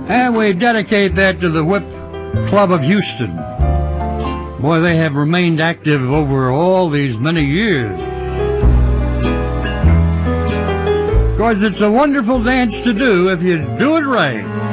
And we dedicate that to the Whip Club of Houston. Boy, they have remained active over all these many years. Of course, it's a wonderful dance to do if you do it right.